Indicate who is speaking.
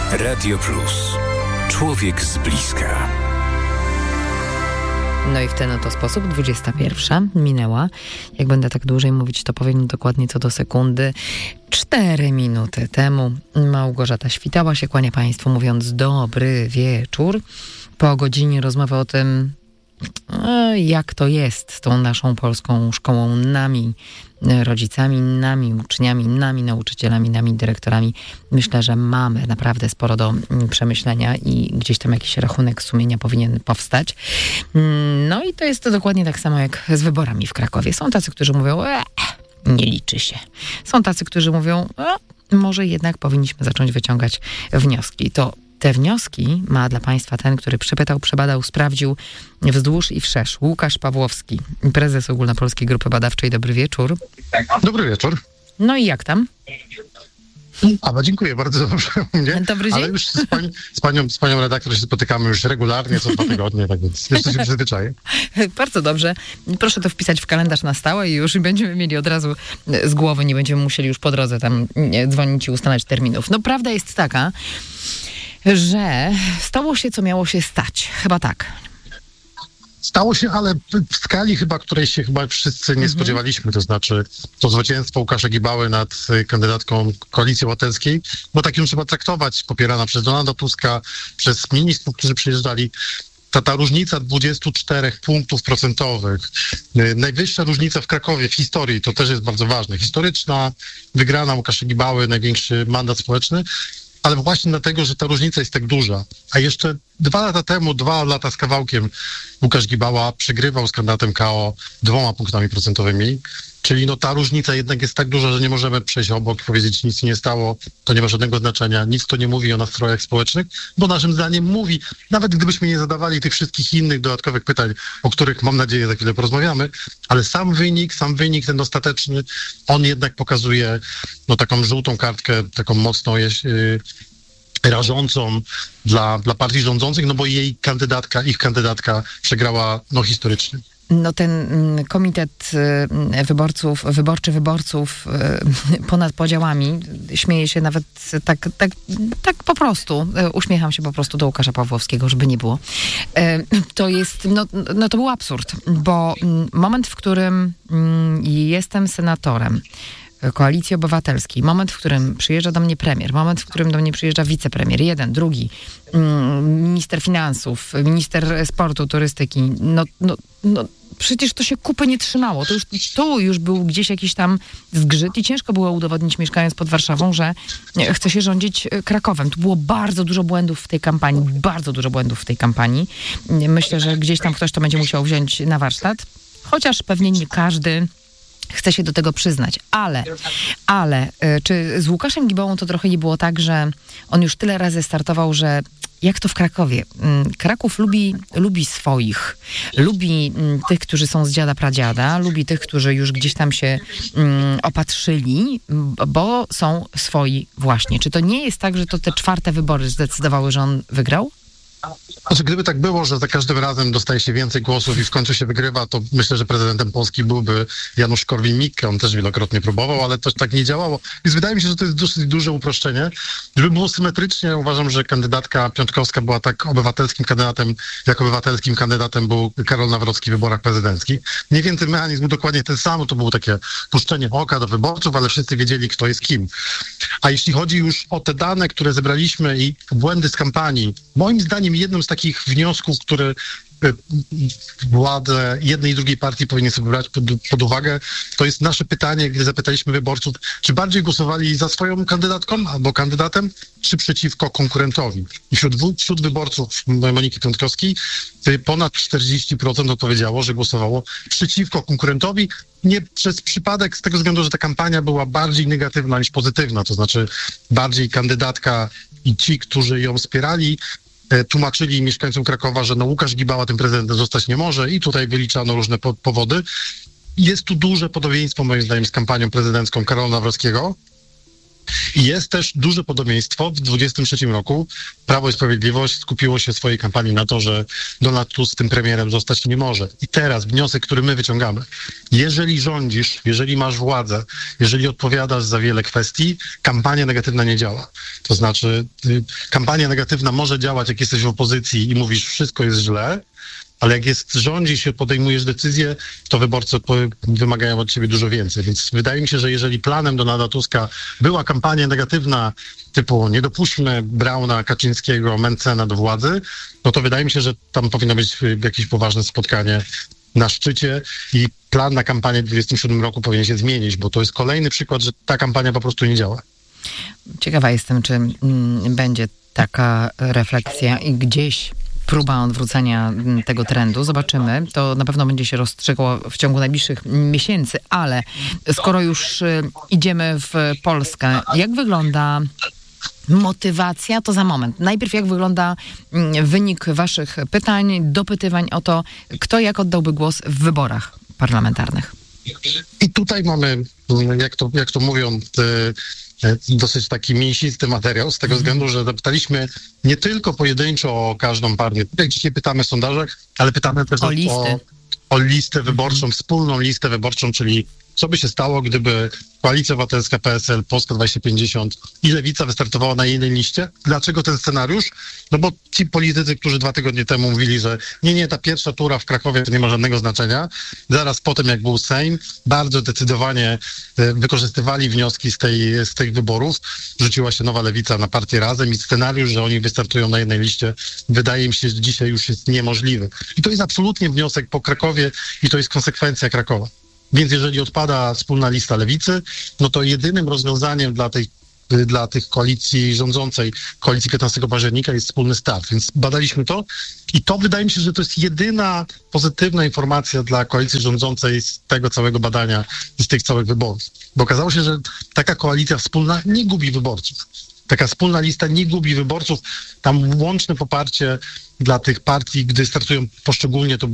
Speaker 1: Radio Plus. Człowiek z bliska.
Speaker 2: No i w ten oto sposób 21 minęła. Jak będę tak dłużej mówić, to powiem dokładnie co do sekundy. 4 minuty temu Małgorzata Świtała się kłania Państwu, mówiąc dobry wieczór. Po godzinie rozmowy o tym, jak to jest z tą naszą polską szkołą, nami rodzicami, nami uczniami, nami nauczycielami, nami dyrektorami. Myślę, że mamy naprawdę sporo do przemyślenia i gdzieś tam jakiś rachunek sumienia powinien powstać. No i to jest to dokładnie tak samo jak z wyborami w Krakowie. Są tacy, którzy mówią, nie liczy się. Są tacy, którzy mówią, może jednak powinniśmy zacząć wyciągać wnioski. To te wnioski ma dla Państwa ten, który przepytał, przebadał, sprawdził wzdłuż i wszerz. Łukasz Pawłowski, prezes Ogólnopolskiej Grupy Badawczej. Dobry wieczór.
Speaker 3: Dobry wieczór.
Speaker 2: No i jak tam?
Speaker 3: Dziękuję, bardzo dobrze u mnie.
Speaker 2: Dobry dzień.
Speaker 3: Ale już z panią redaktor się spotykamy już regularnie, co 2 tygodnie, tak więc jeszcze się przyzwyczaję.
Speaker 2: Bardzo dobrze. Proszę to wpisać w kalendarz na stałe i już będziemy mieli od razu z głowy, nie będziemy musieli już po drodze tam dzwonić i ustalać terminów. No prawda jest taka, że stało się, co miało się stać. Chyba tak.
Speaker 3: Stało się, ale w skali której się wszyscy nie spodziewaliśmy, to znaczy to zwycięstwo Łukasza Gibały nad kandydatką Koalicji Obywatelskiej, bo tak ją trzeba traktować, popierana przez Donalda Tuska, przez ministrów, którzy przyjeżdżali. Ta różnica 24 punktów procentowych, najwyższa różnica w Krakowie w historii, to też jest bardzo ważne. Historyczna wygrana Łukasza Gibały, największy mandat społeczny, ale właśnie dlatego, że ta różnica jest tak duża. A jeszcze 2 lata temu, 2 lata z kawałkiem, Łukasz Gibała przegrywał z kandydatem KO 2 punktami procentowymi. Czyli ta różnica jednak jest tak duża, że nie możemy przejść obok i powiedzieć, nic się nie stało, to nie ma żadnego znaczenia, nic to nie mówi o nastrojach społecznych, bo naszym zdaniem mówi, nawet gdybyśmy nie zadawali tych wszystkich innych dodatkowych pytań, o których mam nadzieję za chwilę porozmawiamy, ale sam wynik ten ostateczny, on jednak pokazuje taką żółtą kartkę, taką mocno rażącą dla partii rządzących, bo ich kandydatka przegrała historycznie.
Speaker 2: No ten komitet wyborczy wyborców ponad podziałami, śmieje się nawet tak po prostu, uśmiecham się po prostu do Łukasza Pawłowskiego, żeby nie było. To jest, to był absurd, bo moment, w którym jestem senatorem Koalicji Obywatelskiej, moment, w którym przyjeżdża do mnie premier, moment, w którym do mnie przyjeżdża wicepremier, jeden, drugi, minister finansów, minister sportu, turystyki, przecież to się kupy nie trzymało. Tu już był gdzieś jakiś tam zgrzyt i ciężko było udowodnić, mieszkając pod Warszawą, że chce się rządzić Krakowem. Tu było bardzo dużo błędów w tej kampanii. Myślę, że gdzieś tam ktoś to będzie musiał wziąć na warsztat, chociaż pewnie nie każdy chce się do tego przyznać. Ale czy z Łukaszem Gibałą to trochę nie było tak, że on już tyle razy startował, że jak to w Krakowie? Kraków lubi swoich. Lubi tych, którzy są z dziada pradziada. Lubi tych, którzy już gdzieś tam się opatrzyli, bo są swoi właśnie. Czy to nie jest tak, że to te 4 wybory zdecydowały, że on wygrał?
Speaker 3: Gdyby tak było, że za każdym razem dostaje się więcej głosów i w końcu się wygrywa, to myślę, że prezydentem Polski byłby Janusz Korwin-Mikke. On też wielokrotnie próbował, ale to tak nie działało. Więc wydaje mi się, że to jest dosyć duże uproszczenie. Żeby było symetrycznie, uważam, że kandydatka Piątkowska była tak obywatelskim kandydatem, jak obywatelskim kandydatem był Karol Nawrocki w wyborach prezydenckich. Mniej więcej mechanizm był dokładnie ten sam. To było takie puszczenie oka do wyborców, ale wszyscy wiedzieli, kto jest kim. A jeśli chodzi już o te dane, które zebraliśmy i błędy z kampanii, moim zdaniem jednym z takich wniosków, które władze jednej i drugiej partii powinny sobie brać pod uwagę, to jest nasze pytanie, gdy zapytaliśmy wyborców, czy bardziej głosowali za swoją kandydatką albo kandydatem, czy przeciwko konkurentowi. I wśród wyborców Moniki Piątkowskiej ponad 40% odpowiedziało, że głosowało przeciwko konkurentowi, nie przez przypadek, z tego względu, że ta kampania była bardziej negatywna niż pozytywna, to znaczy bardziej kandydatka i ci, którzy ją wspierali, tłumaczyli mieszkańcom Krakowa, że Łukasz Gibała tym prezydentem zostać nie może i tutaj wyliczano różne powody. Jest tu duże podobieństwo moim zdaniem z kampanią prezydencką Karola Nawrockiego, I jest też duże podobieństwo. W 2023 roku Prawo i Sprawiedliwość skupiło się w swojej kampanii na to, że Donald Tusk tym premierem zostać nie może. I teraz wniosek, który my wyciągamy. Jeżeli rządzisz, jeżeli masz władzę, jeżeli odpowiadasz za wiele kwestii, kampania negatywna nie działa. To znaczy, kampania negatywna może działać, jak jesteś w opozycji i mówisz, wszystko jest źle, ale jak rządzisz i podejmujesz decyzje, to wyborcy wymagają od ciebie dużo więcej. Więc wydaje mi się, że jeżeli planem Donalda Tuska była kampania negatywna, typu nie dopuśćmy Brauna, Kaczyńskiego, Mentzena do władzy, no to wydaje mi się, że tam powinno być jakieś poważne spotkanie na szczycie i plan na kampanię w 2027 roku powinien się zmienić, bo to jest kolejny przykład, że ta kampania po prostu nie działa.
Speaker 2: Ciekawa jestem, czy będzie taka refleksja i gdzieś próba odwrócenia tego trendu. Zobaczymy. To na pewno będzie się rozstrzygło w ciągu najbliższych miesięcy, ale skoro już idziemy w Polskę, jak wygląda motywacja? To za moment. Najpierw jak wygląda wynik waszych pytań, dopytywań o to, kto jak oddałby głos w wyborach parlamentarnych?
Speaker 3: I tutaj mamy, jak to mówią, dosyć taki mięsisty materiał, z tego względu, że zapytaliśmy nie tylko pojedynczo o każdą partię. Jak dzisiaj pytamy w sondażach, ale pytamy też o listę wyborczą, wspólną listę wyborczą, czyli co by się stało, gdyby Koalicja Obywatelska, PSL, Polska 2050 i Lewica wystartowała na jednej liście. Dlaczego ten scenariusz? No bo ci politycy, którzy 2 tygodnie temu mówili, że nie, ta pierwsza tura w Krakowie to nie ma żadnego znaczenia. Zaraz potem, jak był Sejm, bardzo zdecydowanie wykorzystywali wnioski z tych wyborów. Rzuciła się nowa Lewica na partię Razem i scenariusz, że oni wystartują na jednej liście, wydaje mi się, że dzisiaj już jest niemożliwy. I to jest absolutnie wniosek po Krakowie i to jest konsekwencja Krakowa. Więc jeżeli odpada wspólna lista Lewicy, no to jedynym rozwiązaniem dla tych koalicji rządzącej, koalicji 15 października jest wspólny start. Więc badaliśmy to i to wydaje mi się, że to jest jedyna pozytywna informacja dla koalicji rządzącej z tego całego badania i z tych całych wyborów. Bo okazało się, że taka koalicja wspólna nie gubi wyborców. Taka wspólna lista nie gubi wyborców. Tam łączne poparcie dla tych partii, gdy startują poszczególnie, to